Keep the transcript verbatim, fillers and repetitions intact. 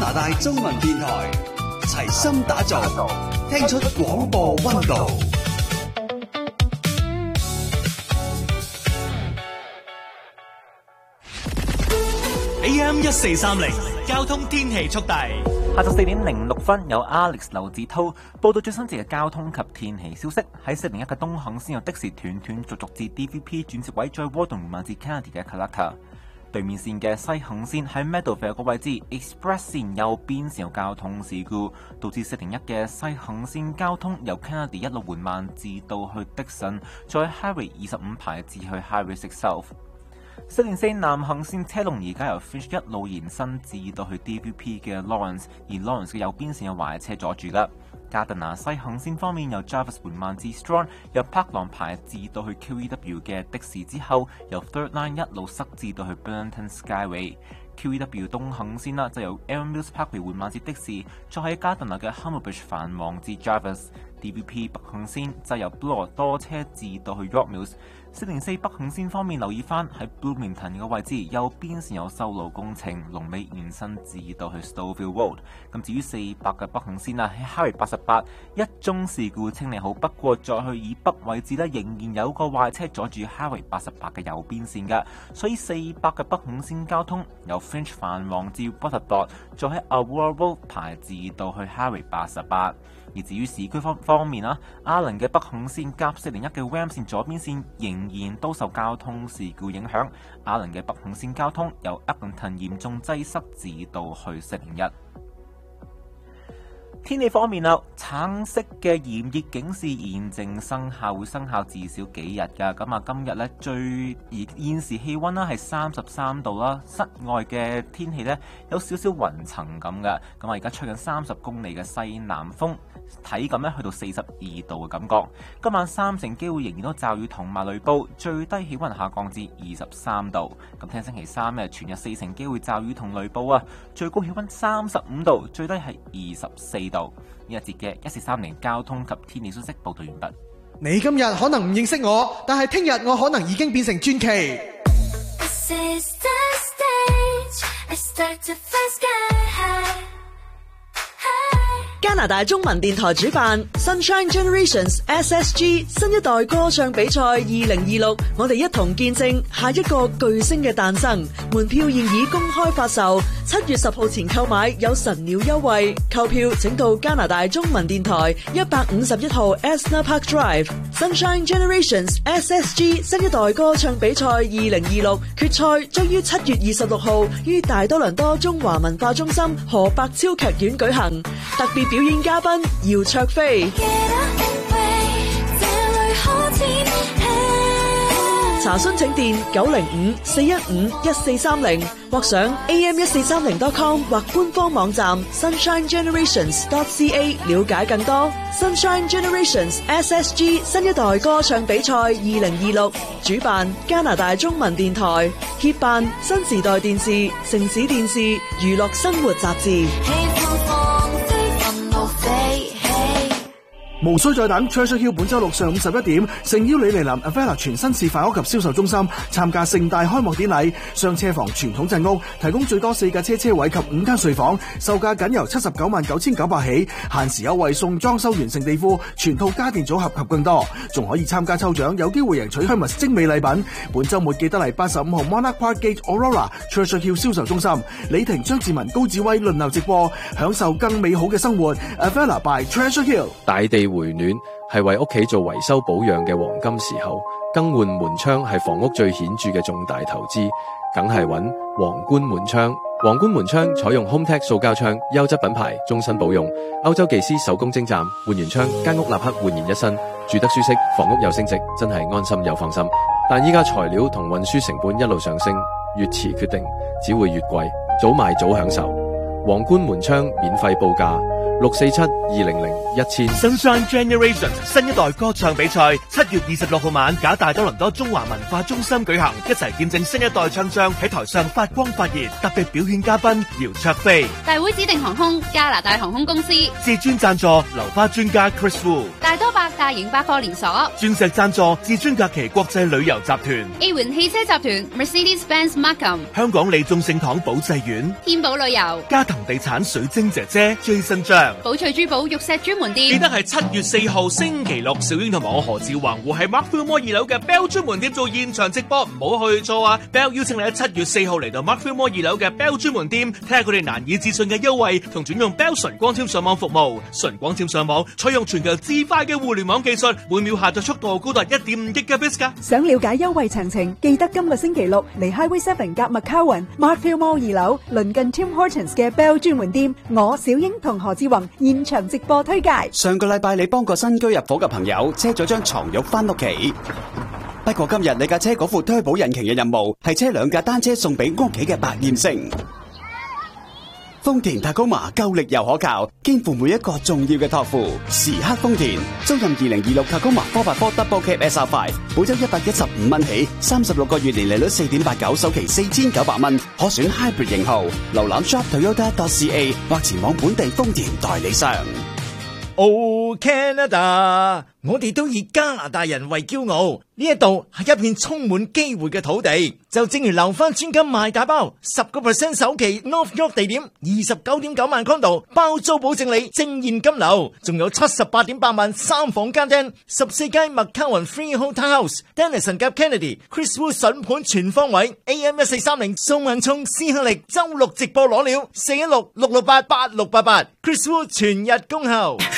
拿大中文電台，齊心打造，聽出廣播溫度。 A M 一四三零交通天氣速遞。 下晝四點零六分，有 Alex 劉子滔報道最新嘅交通及天氣消息。喺四零一嘅東行線有的士斷斷續續至 D V P 轉接位，再渦動慢至 Kennedy 嘅 Collector。對面線嘅西行線喺 Meadowvale 個位置 Express 線右邊線有交通事故，導致四零一嘅西行線交通由 Kennedy 一路緩慢至到去 Dixon， 再 Highway 二十五排至去 Highway six South。四零四南行線車龍而家由 Finch 一路延伸至到去 D V P 嘅 Lawrence， 而 Lawrence 嘅右邊線有壞車阻住噶。加特拿西行線方面由 Jarvis 緩慢至 Strong， 由 Parkland 排至到去 Q E W 嘅的士之後，由 Third Line 一路塞至到去 Burlington Skyway。Q E W 東行線啦，就由 Elm Mills Parkway 緩慢至的士，再喺加特拿嘅 Humberbridge 繁忙至 Jarvis。D V P 北行線就由 Bloor 多車至到去 York Mills。四零四北行線方面留意翻喺 Bloomington 嘅位置，右邊線有修路工程，龍尾延伸至到去 Stouffville Road。咁至於四百嘅北行線啊，喺 Highway 八十八一宗事故清理好，不過再去以北位置呢，仍然有個壞車阻住 Highway 八十八嘅右邊線㗎，所以四百嘅北行線交通由 Finch 繁忙至 Butterball， 再喺 Aurora Road 排至到去 Highway 八十八。而至於市區方方面啊，阿倫嘅北行線夾四零一嘅 Ram 線左邊線仍然都受交通事故影響，阿倫嘅北行線交通由 Eglinton 嚴重擠塞至到去四零一。天氣方面啦，橙色嘅炎熱警示現正生效，會生效至少幾日㗎。咁啊，今日咧最而現時氣溫啦係三十三度啦，室外嘅天氣咧有少少雲層咁㗎。咁啊，而家吹緊三十公里嘅西南風，體感咧去到四十二度嘅感覺。今晚三成機會仍然都驟雨同埋雷暴，最低氣溫下降至二十三度。咁聽星期三咧，全日四成機會驟雨同雷暴啊，最高氣溫三十五度，最低係二十四度。呢一節嘅一四三零交通及天氣消息報道完畢。 你今日可能唔認識我，但係聽日我可能已經變成傳奇。 加拿大中文電台主辦 Sunshine Generations S S G 新一代歌唱比賽二零二六，我哋一同見證下一個巨星嘅誕生。門票現已公開發售，七月十號前購買有神鳥優惠。購票請到加拿大中文電台一百五十一號 Esner Park Drive。Sunshine Generations S S G 新一代歌唱比賽二零二六決賽將於七月二十六號於大多倫多中華文化中心何百超劇院舉行。特別表演嘉賓姚焯菲。查詢請電九零五四一五一四三零或上 A M 一四三零 dot com 或官方網站 sunshine generations dot c a 了解更多。Sunshine Generations S S G 新一代歌唱比賽二零二六主辦加拿大中文電台，協辦新時代電視、城市電視、娛樂生活雜誌。 無需再等 Treasure Hill 本周六上午十一點誠邀你嚟臨 Avella 全新示範屋及銷售中心參加盛大開幕典禮。雙車房傳統鎮屋提供最多四架車車位及五間睡房，售價僅由七十九萬九千九百起，限時優惠送裝修完成地庫、全套家電組合及更多，仲可以參加抽獎，有機會贏取 Hermes 精美禮品。本周末記得嚟八十五號 Monarch Park Gate Aurora Treasure Hill 銷售中心，李婷、張志文、高志威輪流直播，享受更美好嘅生活。Avella by Treasure Hill。 大地回暖係為屋企做維修保養嘅黃金時候，更換門窗係房屋最顯著嘅重大投資，梗係揾皇冠門窗。皇冠門窗採用 HomeTech 塑膠窗，優質品牌，終身保用。歐洲技師手工精湛，換完窗間屋立刻煥然一新，住得舒適，房屋又升值，真係安心又放心。但依家材料同運輸成本一路上升，越遲決定只會越貴，早買早享受。皇冠門窗免費報價六四七二零零一千。 Sunshine Generations 新一代歌唱比賽七月二十六號晚，假大多倫多中華文化中心舉行，一齊見證新一代唱將喺台上發光發熱。特別表演嘉賓姚焯菲， 大會指定航空加拿大航空公司， 至尊贊助流花專家 Chris Wu。 大多百大型百貨連鎖， 鑽石贊助至尊假期國際旅遊集團 A 環汽車集團 Mercedes-Benz Markham， 香港利眾聖堂保濟院， 天寶旅遊， 嘉騰地產水晶姐姐 Jason 張， 寶翠珠寶玉石專門店。 記得係七月四號星期六，小英同埋我何志宏會喺 Markfield Mall 二樓嘅 Bell 專門店做現場直播，唔好去錯啊 ！Bell 邀請你喺七月四號嚟到 Markfield Mall 二樓嘅 Bell 專門店，睇下佢哋難以置信嘅優惠同轉用 Bell 純光纖上網服務。純光纖上網採用全球至快嘅互聯網技術，每秒下載速度高達一點五 Gigabits 㗎。 想了解優惠詳情，記得今個星期六嚟 Highway Seven 夾 McCowan Markfield Mall 二樓，鄰近 Tim Hortons 嘅 Bell 專門店，我小英同何志宏現場直播推介。 上個禮拜你幫個新居入伙嘅朋友車咗張床褥翻屋企，不過今日你架車嗰副推保引擎嘅任務係車兩架單車送俾屋企嘅百厭星。豐田塔高馬夠力又可靠，肩負每一個重要嘅託付。時刻豐田，租賃二零二六塔高馬 four by four Double Cab S R five， 每周一百一十五蚊起，三十六個月年利率四點八九，首期四千九百蚊，可選 Hybrid 型號。瀏覽 shop toyota dot c a 或前往本地豐田代理商。 Oh Canada， 我哋都以加拿大人為驕傲，呢一度係一片充滿機會嘅土地。就正如留返專金賣大包，十個 percent 首期 North York 地點，二十九點九萬 condo 包租保證你正現金流，仲有七十八點八萬三房間廳，十四間麥卡雲 Freehold Townhouse，Dennison 夾 Kennedy，Chris Wu 筍盤全方位 ，A M 一四三零宋文聰思向力周六直播攞料，四一六六六八八六八八 ，Chris Wu 全日恭候。